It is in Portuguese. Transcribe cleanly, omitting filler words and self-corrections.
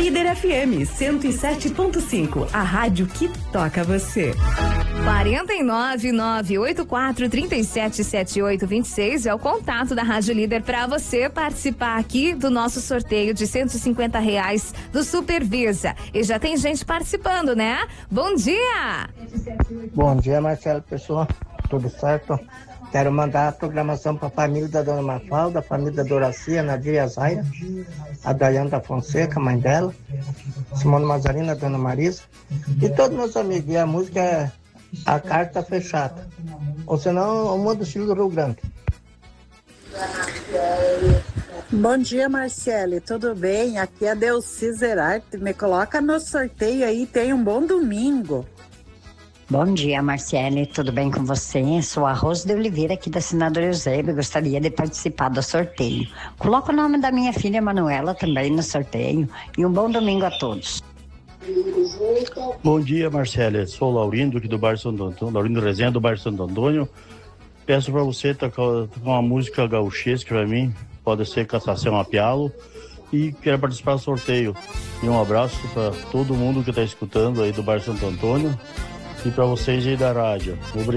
Líder FM 107.5, a rádio que toca você. 49984377826 é o contato da Rádio Líder para você participar aqui do nosso sorteio de R$150 do Supervisa. E já tem gente participando, né? Bom dia! Bom dia, Marcelo, pessoal. Tudo certo? Quero mandar a programação para a família da Dona Mafalda, a família da Doracia, Nadir e a Zaira, a Dayane da Fonseca, mãe dela, Simone Mazarina, a Dona Marisa, e todos meus amigos. E a música é A Carta Fechada, ou senão o Mundo Estilo do Rio Grande. Bom dia, Marcele, tudo bem? Aqui é a Delci Zerarte, me coloca no sorteio aí, tenha um bom domingo. Bom dia, Marciele, tudo bem com você? Sou a Rose de Oliveira, aqui da Senadora Eusébio, gostaria de participar do sorteio. Coloca o nome da minha filha Manuela também no sorteio e um bom domingo a todos. Bom dia, Marcele, sou o Laurindo aqui do Bairro Santo Antônio, Laurindo Resenha do Bairro Santo Antônio. Peço para você tocar uma música gauchesca para mim, pode ser Cassação a Pialo, e quero participar do sorteio. E um abraço para todo mundo que está escutando aí do Bairro Santo Antônio. E para vocês aí da rádio. Obrigado.